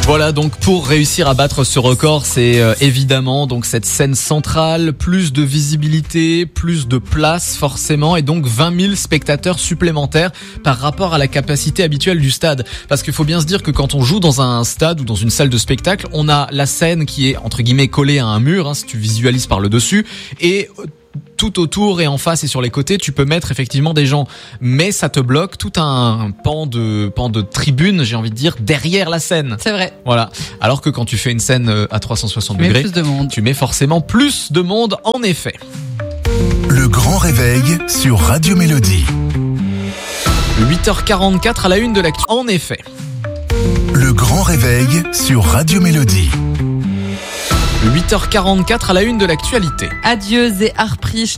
Voilà, donc pour réussir à battre ce record, c'est évidemment donc cette scène centrale, plus de visibilité, plus de place forcément, et donc 20 000 spectateurs supplémentaires par rapport à la capacité habituelle du stade. Parce qu'il faut bien se dire que quand on joue dans un stade ou dans une salle de spectacle, on a la scène qui est entre guillemets collée à un mur, si tu visualises par le dessus, et tout autour et en face et sur les côtés, tu peux mettre effectivement des gens, mais ça te bloque tout un pan de tribune, j'ai envie de dire, derrière la scène. C'est vrai. Voilà. Alors que quand tu fais une scène à 360 degrés, plus de monde. Tu mets forcément plus de monde, en effet. Le grand réveil sur Radio Mélodie. 8h44 à la une de l'actu. En effet. Le grand réveil sur Radio Mélodie. 8h44 à la une de l'actualité. Adieux et harpriches.